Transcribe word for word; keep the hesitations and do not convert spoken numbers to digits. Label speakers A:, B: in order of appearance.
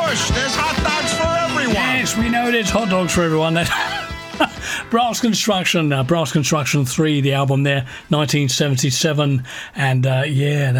A: push. There's hot dogs for everyone.
B: Yes, we know there's hot dogs for everyone. That Brass Construction, uh, Brass Construction three, the album there, nineteen seventy-seven, and uh, yeah.